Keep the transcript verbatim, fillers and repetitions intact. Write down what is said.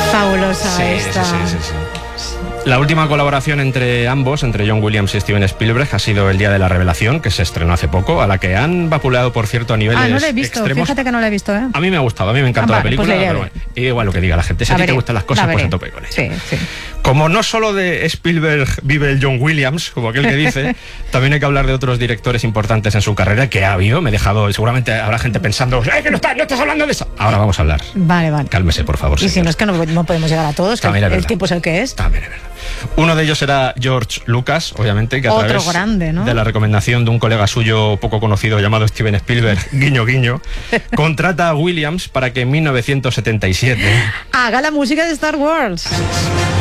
Fabulosa sí, esta. Sí, sí, sí, sí. La última colaboración entre ambos, entre John Williams y Steven Spielberg, ha sido El Día de la Revelación, que se estrenó hace poco, a la que han vapuleado, por cierto, a niveles Ah, no la he visto, extremos. fíjate que no la he visto, ¿eh? A mí me ha gustado, a mí me encantó Ah, la vale, película, pues la iré a pero ver. bueno, y igual lo que diga la gente, si a ti te gustan las cosas, pues a tope con ella. Sí, sí. Como no solo de Spielberg vive el John Williams, como aquel que dice, también hay que hablar de otros directores importantes en su carrera, que ha habido, me he dejado, seguramente habrá gente pensando, ¡eh, que no estás, no estás hablando de eso! Ahora vamos a hablar. Vale, vale. Cálmese, por favor. Y señor. si no es que no, no podemos llegar a todos, que También es el verdad. tiempo es el que es. También es verdad. Uno de ellos era George Lucas, obviamente, que a Otro través grande, ¿no? de la recomendación de un colega suyo poco conocido llamado Steven Spielberg, guiño guiño, contrata a Williams para que en mil novecientos setenta y siete Haga la música de Star Wars.